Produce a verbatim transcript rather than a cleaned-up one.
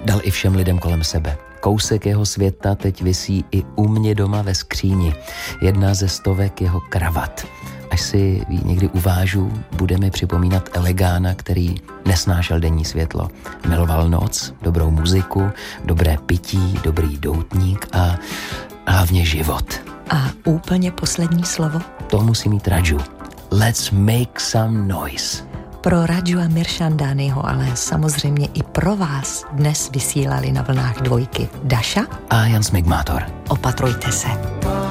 dal i všem lidem kolem sebe. Kousek jeho světa teď visí i u mě doma ve skříni. Jedna ze stovek jeho kravat. Až si ji někdy uvážu, bude mi připomínat Elegána, který nesnášel denní světlo. Miloval noc, dobrou muziku, dobré pití, dobrý doutník a hlavně život. A úplně poslední slovo? To musí mít Raju. Let's make some noise. Pro Raju a Mirchandányho, ale samozřejmě i pro vás dnes vysílali na vlnách dvojky Daša a Jan Smigmátor. Opatrujte se.